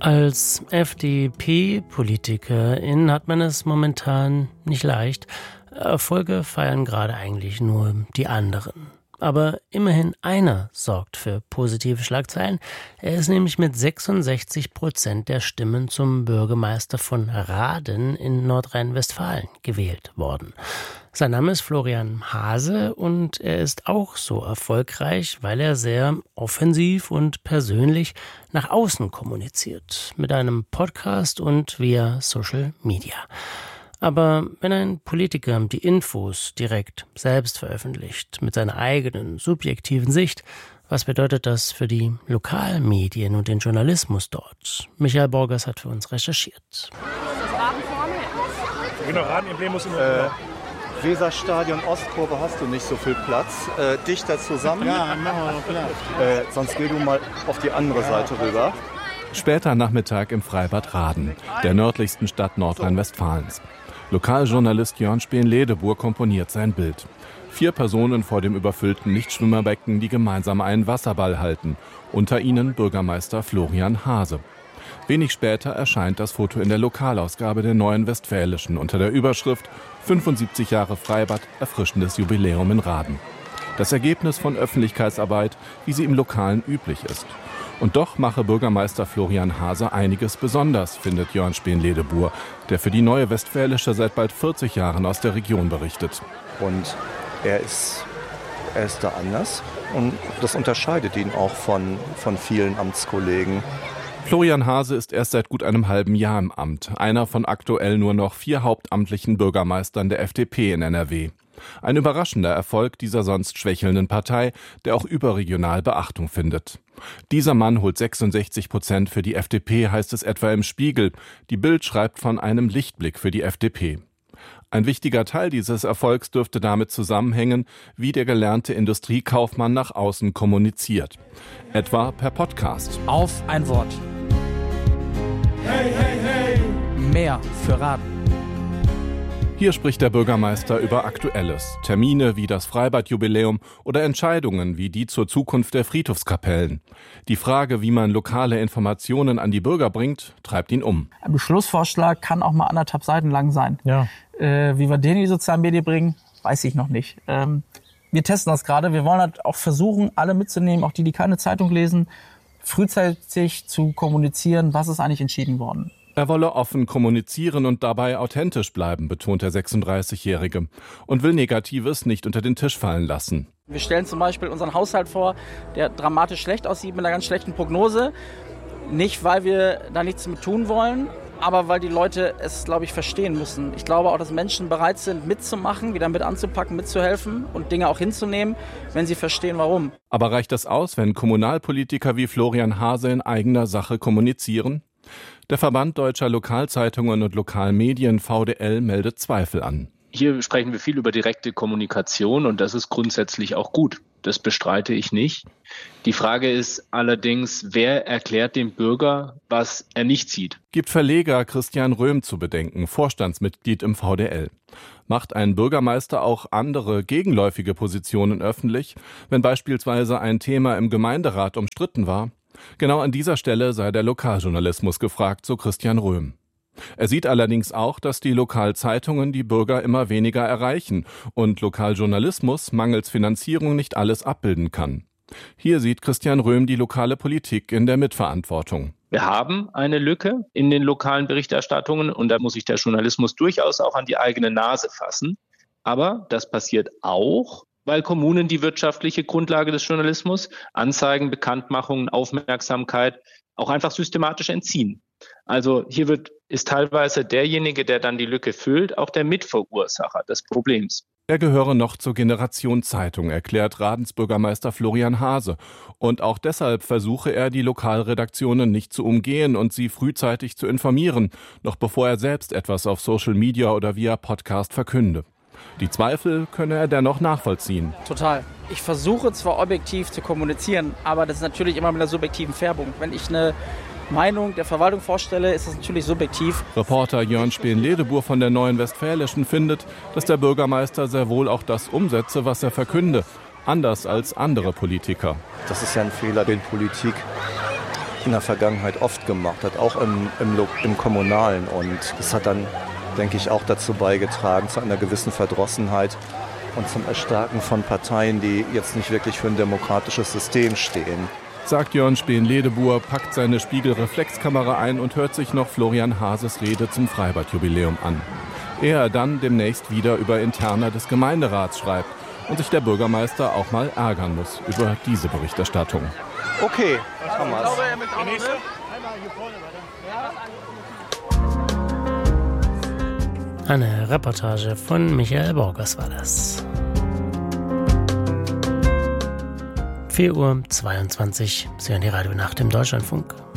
Als FDP-Politikerin hat man es momentan nicht leicht. Erfolge feiern gerade eigentlich nur die anderen. Aber immerhin einer sorgt für positive Schlagzeilen. Er ist nämlich mit 66% der Stimmen zum Bürgermeister von Rahden in Nordrhein-Westfalen gewählt worden. Sein Name ist Florian Haase und er ist auch so erfolgreich, weil er sehr offensiv und persönlich nach außen kommuniziert. Mit einem Podcast und via Social Media. Aber wenn ein Politiker die Infos direkt selbst veröffentlicht, mit seiner eigenen subjektiven Sicht, was bedeutet das für die Lokalmedien und den Journalismus dort? Michael Borgers hat für uns recherchiert. Genau, Radenemblem muss Weserstadion, Ostkurve hast du nicht so viel Platz. Dichter zusammen. Ja, machen wir noch Platz. Sonst geh du mal auf die andere Seite rüber. Später Nachmittag im Freibad Rahden, der nördlichsten Stadt Nordrhein-Westfalens. Lokaljournalist Jörn Speen-Ledebuhr komponiert sein Bild. 4 Personen vor dem überfüllten Nichtschwimmerbecken, die gemeinsam einen Wasserball halten. Unter ihnen Bürgermeister Florian Haase. Wenig später erscheint das Foto in der Lokalausgabe der Neuen Westfälischen unter der Überschrift 75 Jahre Freibad, erfrischendes Jubiläum in Rahden. Das Ergebnis von Öffentlichkeitsarbeit, wie sie im Lokalen üblich ist. Und doch mache Bürgermeister Florian Haase einiges besonders, findet Jörn Speen-Ledebuhr, der für die Neue Westfälische seit bald 40 Jahren aus der Region berichtet. Und er ist da anders und das unterscheidet ihn auch von vielen Amtskollegen. Florian Haase ist erst seit gut einem halben Jahr im Amt, einer von aktuell nur noch 4 hauptamtlichen Bürgermeistern der FDP in NRW. Ein überraschender Erfolg dieser sonst schwächelnden Partei, der auch überregional Beachtung findet. Dieser Mann holt 66% für die FDP, heißt es etwa im Spiegel. Die Bild schreibt von einem Lichtblick für die FDP. Ein wichtiger Teil dieses Erfolgs dürfte damit zusammenhängen, wie der gelernte Industriekaufmann nach außen kommuniziert. Etwa per Podcast. Auf ein Wort. Hey, hey, hey! Mehr für Rahden. Hier spricht der Bürgermeister über Aktuelles, Termine wie das Freibadjubiläum oder Entscheidungen wie die zur Zukunft der Friedhofskapellen. Die Frage, wie man lokale Informationen an die Bürger bringt, treibt ihn um. Ein Beschlussvorschlag kann auch mal 1,5 Seiten lang sein. Ja. Wie wir den in die sozialen Medien bringen, weiß ich noch nicht. Wir testen das gerade. Wir wollen halt auch versuchen, alle mitzunehmen, auch die keine Zeitung lesen, frühzeitig zu kommunizieren, was ist eigentlich entschieden worden. Er wolle offen kommunizieren und dabei authentisch bleiben, betont der 36-Jährige, und will Negatives nicht unter den Tisch fallen lassen. Wir stellen zum Beispiel unseren Haushalt vor, der dramatisch schlecht aussieht mit einer ganz schlechten Prognose. Nicht, weil wir da nichts mit tun wollen, aber weil die Leute es, glaube ich, verstehen müssen. Ich glaube auch, dass Menschen bereit sind, mitzumachen, wieder mit anzupacken, mitzuhelfen und Dinge auch hinzunehmen, wenn sie verstehen, warum. Aber reicht das aus, wenn Kommunalpolitiker wie Florian Haase in eigener Sache kommunizieren? Der Verband Deutscher Lokalzeitungen und Lokalmedien VDL meldet Zweifel an. Hier sprechen wir viel über direkte Kommunikation und das ist grundsätzlich auch gut. Das bestreite ich nicht. Die Frage ist allerdings, wer erklärt dem Bürger, was er nicht sieht? Gibt Verleger Christian Röhm zu bedenken, Vorstandsmitglied im VDL. Macht ein Bürgermeister auch andere gegenläufige Positionen öffentlich, wenn beispielsweise ein Thema im Gemeinderat umstritten war? Genau an dieser Stelle sei der Lokaljournalismus gefragt, so Christian Röhm. Er sieht allerdings auch, dass die Lokalzeitungen die Bürger immer weniger erreichen und Lokaljournalismus mangels Finanzierung nicht alles abbilden kann. Hier sieht Christian Röhm die lokale Politik in der Mitverantwortung. Wir haben eine Lücke in den lokalen Berichterstattungen und da muss sich der Journalismus durchaus auch an die eigene Nase fassen. Aber das passiert auch, weil Kommunen die wirtschaftliche Grundlage des Journalismus, Anzeigen, Bekanntmachungen, Aufmerksamkeit auch einfach systematisch entziehen. Also hier ist teilweise derjenige, der dann die Lücke füllt, auch der Mitverursacher des Problems. Er gehöre noch zur Generation Zeitung, erklärt Radens Bürgermeister Florian Haase. Und auch deshalb versuche er, die Lokalredaktionen nicht zu umgehen und sie frühzeitig zu informieren, noch bevor er selbst etwas auf Social Media oder via Podcast verkünde. Die Zweifel könne er dennoch nachvollziehen. Total. Ich versuche zwar objektiv zu kommunizieren, aber das ist natürlich immer mit einer subjektiven Färbung. Wenn ich eine Meinung der Verwaltung vorstelle, ist das natürlich subjektiv. Reporter Jörn Speen-Ledebuhr von der Neuen Westfälischen findet, dass der Bürgermeister sehr wohl auch das umsetze, was er verkünde, anders als andere Politiker. Das ist ja ein Fehler, den Politik in der Vergangenheit oft gemacht hat, auch im Kommunalen. Und das hat dann, denke ich, auch dazu beigetragen, zu einer gewissen Verdrossenheit und zum Erstarken von Parteien, die jetzt nicht wirklich für ein demokratisches System stehen. Sagt Jörn Speen-Ledebour, packt seine Spiegelreflexkamera ein und hört sich noch Florian Haases Rede zum Freibad-Jubiläum an. Ehe er dann demnächst wieder über Interna des Gemeinderats schreibt und sich der Bürgermeister auch mal ärgern muss über diese Berichterstattung. Okay, haben wir's. Eine Reportage von Michael Borgers war das. 4:22 Uhr, Sie hören die Radio Nacht im Deutschlandfunk.